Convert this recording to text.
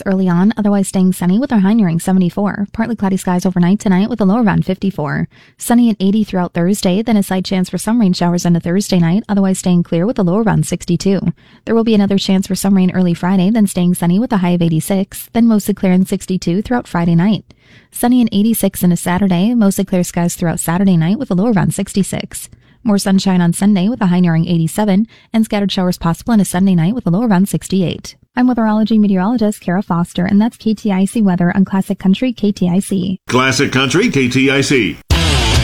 showers early on, otherwise staying sunny with a high nearing 74. Partly cloudy skies overnight tonight with a low around 54. Sunny and 80 throughout Thursday, then a slight chance for some rain showers into Thursday night, otherwise staying clear with a low around 62. There will be another chance for some rain early Friday, then staying sunny with a high of 86, then mostly clear and 62 throughout Friday night. Sunny and 86 into Saturday, mostly clear skies throughout Saturday night with a low around 66. More sunshine on Sunday with a high nearing 87, and scattered showers possible on a Sunday night with a low around 68. I'm weatherology meteorologist Kara Foster, and that's KTIC weather on Classic Country KTIC. Classic Country KTIC.